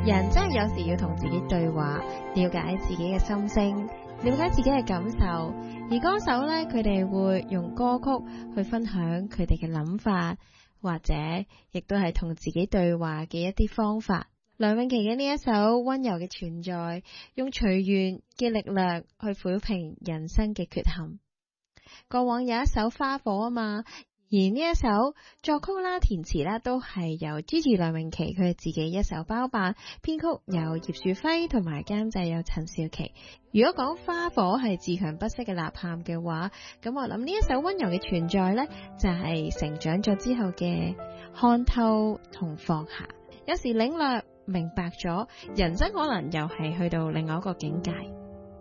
人真係有時要同自己對話，了解自己嘅心聲，了解自己嘅感受。而歌手呢，佢哋會用歌曲去分享佢哋嘅諗法，或者亦都係同自己對話嘅一啲方法。梁詠琪嘅呢一首《溫柔嘅存在》，用隨緣嘅力量去撫平人生嘅缺陷。過往有一首《花火》啊嘛。而呢一首作曲啦、填詞啦，都係由 Gigi 梁詠琪佢自己一手包辦，編曲由葉樹輝同埋監製有陳少琪。如果講花火係自強不息嘅吶喊嘅話，咁我諗呢一首溫柔嘅存在呢，就係成長咗之後嘅看透同放下。有時領略明白咗，人生可能又係去到另外一個境界。